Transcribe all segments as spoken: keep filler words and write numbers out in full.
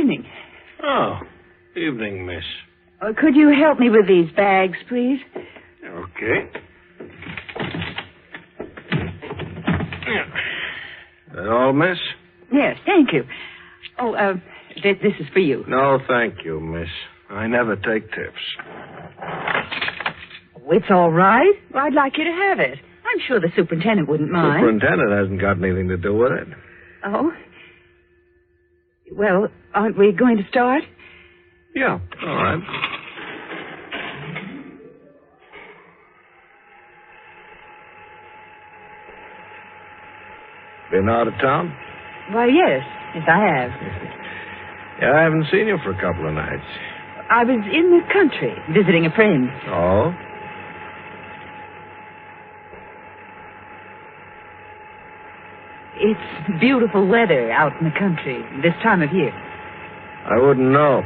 evening. Oh, evening, miss. Uh, could you help me with these bags, please? Okay. That all, miss? Yes, thank you. Oh, uh, th- this is for you. No, thank you, miss. I never take tips. Oh, it's all right. Well, I'd like you to have it. I'm sure the superintendent wouldn't mind. Superintendent hasn't got anything to do with it. Oh? Well, aren't we going to start? Yeah, all right. Been out of town? Why, yes. Yes, I have. Yeah, I haven't seen you for a couple of nights. I was in the country visiting a friend. Oh? It's beautiful weather out in the country this time of year. I wouldn't know.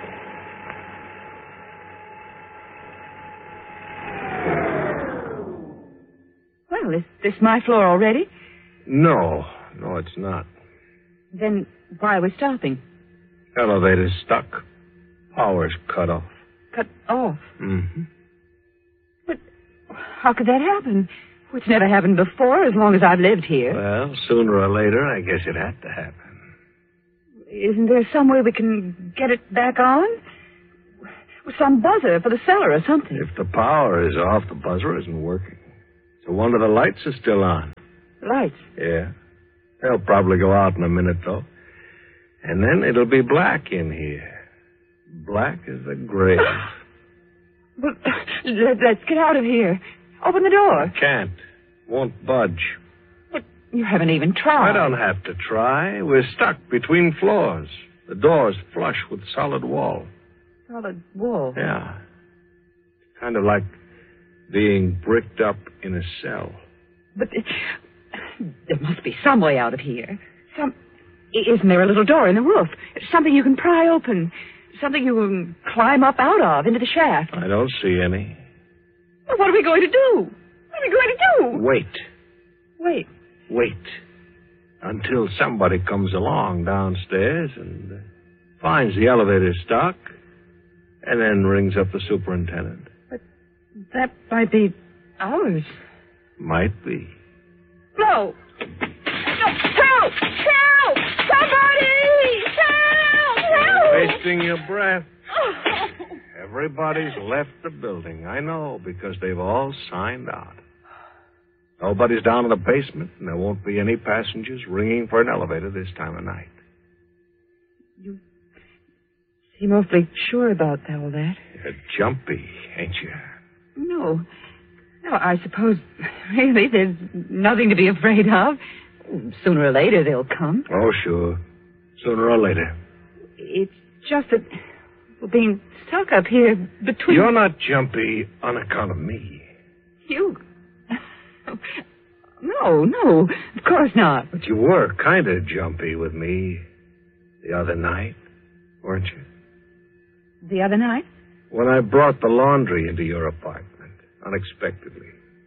Well, is this my floor already? No, no, it's not. Then why are we stopping? Elevator's stuck. Power's cut off. Cut off? Mm-hmm. But how could that happen? It's never happened before as long as I've lived here. Well, sooner or later, I guess it had to happen. Isn't there some way we can get it back on? With some buzzer for the cellar or something. If the power is off, the buzzer isn't working. So one of the lights is still on. Lights? Yeah. They'll probably go out in a minute, though. And then it'll be black in here. Black as the grave. Well, let, let's get out of here. Open the door. Can't. Won't budge. But you haven't even tried. I don't have to try. We're stuck between floors. The door's flush with solid wall. Solid wall? Yeah. Kind of like being bricked up in a cell. But there must be some way out of here. Some... Isn't there a little door in the roof? Something you can pry open. Something you can climb up out of into the shaft. I don't see any. Well, what are we going to do? What are we going to do? Wait. Wait. Wait. Until somebody comes along downstairs and uh, finds the elevator stuck and then rings up the superintendent. But that might be ours. Might be. No. No. Help! Help! Somebody! Help! Help! Wasting your breath. Everybody's left the building. I know, because they've all signed out. Nobody's down in the basement, and there won't be any passengers ringing for an elevator this time of night. You seem awfully sure about all that. You're jumpy, ain't you? No. No, I suppose, really, there's nothing to be afraid of. Sooner or later, they'll come. Oh, sure. Sooner or later. It's just that we're being stuck up here between... You're not jumpy on account of me. You? No, no, of course not. But you were kind of jumpy with me the other night, weren't you? The other night? When I brought the laundry into your apartment, unexpectedly.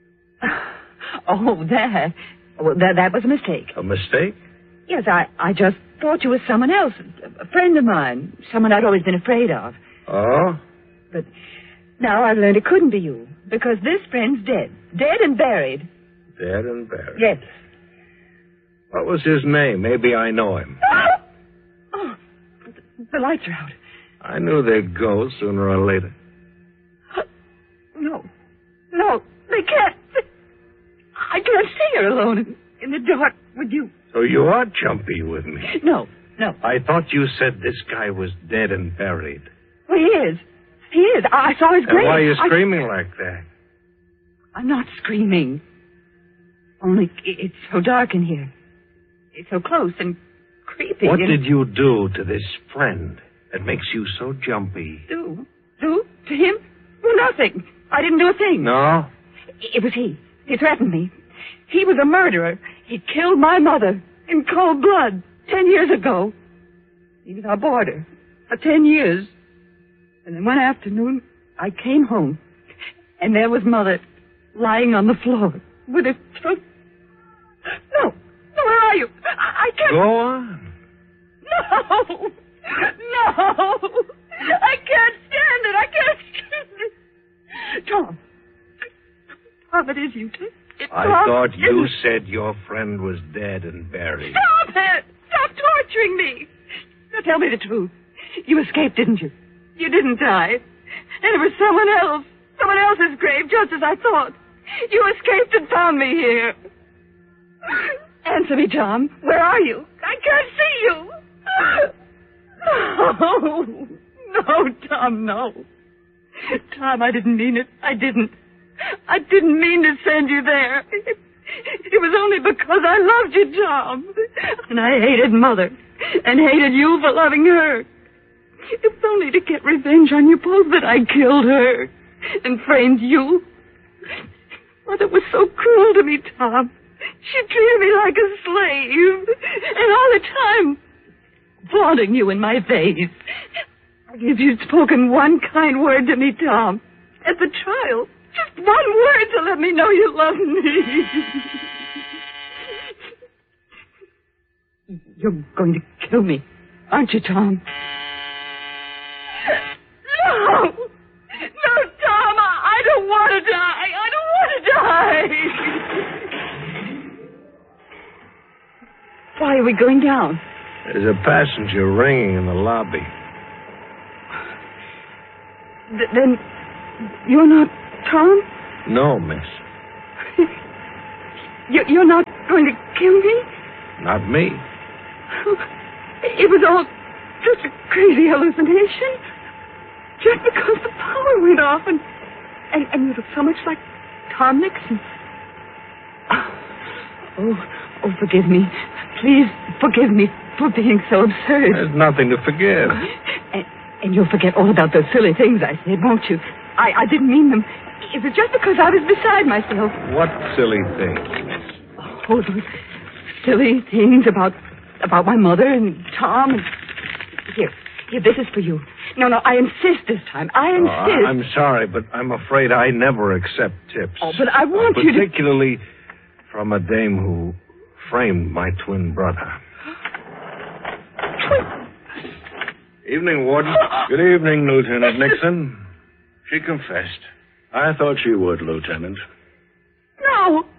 Oh, that... Well, that, that was a mistake. A mistake? Yes, I, I just thought you were someone else, a friend of mine, someone I'd always been afraid of. Oh? But now I've learned it couldn't be you, because this friend's dead. Dead and buried. Dead and buried? Yes. What was his name? Maybe I know him. Oh, the, the lights are out. I knew they'd go sooner or later. No. No, they can't. I can't stay here alone in, in the dark with you. So you are jumpy with me. No, no. I thought you said this guy was dead and buried. Well, he is. He is. I saw his grave. And why are you I... screaming like that? I'm not screaming. Only it's so dark in here. It's so close and creepy. What and... did you do to this friend that makes you so jumpy? Do? Do? To him? Nothing. I didn't do a thing. No? It was he. He threatened me. He was a murderer. He killed my mother in cold blood ten years ago. He was our boarder for ten years. And then one afternoon, I came home, and there was Mother lying on the floor with her throat. No, no, where are you? I, I can't. Go on. No, No! I can't stand it! I can't stand it! Tom. Tom, it is you. It's I Tom. thought you It's... said your friend was dead and buried. Stop it! Stop torturing me! Now tell me the truth. You escaped, didn't you? You didn't die. And it was someone else. Someone else's grave, just as I thought. You escaped and found me here. Answer me, Tom. Where are you? I can't see you. No. No, Tom, no. Tom, I didn't mean it. I didn't. I didn't mean to send you there. It, it was only because I loved you, Tom. And I hated Mother. And hated you for loving her. It was only to get revenge on you both that I killed her. And framed you. Mother was so cruel to me, Tom. She treated me like a slave. And all the time, vaunting you in my face. If you'd spoken one kind word to me, Tom, at the trial, just one word to let me know you love me. You're going to kill me, aren't you, Tom? No! No, Tom, I don't want to die. I don't want to die. Why are we going down? There's a passenger ringing in the lobby. Th- then you're not Tom? No, miss. you- you're not going to kill me? Not me. It was all just a crazy hallucination. Just because the power went off and, and, and you look so much like Tom Nixon. Oh, oh, forgive me. Please forgive me for being so absurd. There's nothing to forgive. And, and you'll forget all about those silly things I said, won't you? I, I didn't mean them. It was just because I was beside myself. What silly things? Oh, those silly things about about my mother and Tom. And... Here, here, this is for you. No, no, I insist this time. I insist. Oh, I'm sorry, but I'm afraid I never accept tips. Oh, but I want uh, you to... Particularly from a dame who framed my twin brother. Twin... Evening, Warden. Good evening, Lieutenant Nixon. She confessed. I thought she would, Lieutenant. No.